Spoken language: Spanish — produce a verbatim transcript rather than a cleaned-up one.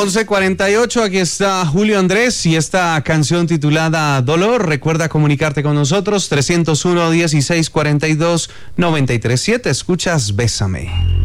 once cuarenta y ocho, aquí está Julio Andrés y esta canción titulada Dolor. Recuerda comunicarte con nosotros, trescientos uno, dieciséis cuarenta y dos, noventa y tres siete. Escuchas Bésame.